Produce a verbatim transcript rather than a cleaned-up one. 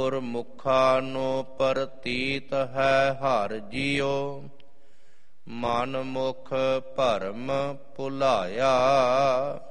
ਗੁਰਮੁਖਾ ਨੂੰ ਪ੍ਰਤੀਤ ਹੈ ਹਰਿ ਜੀਉ, ਮਨ ਮੁਖ ਭਰਮ ਭੁਲਾਇਆ।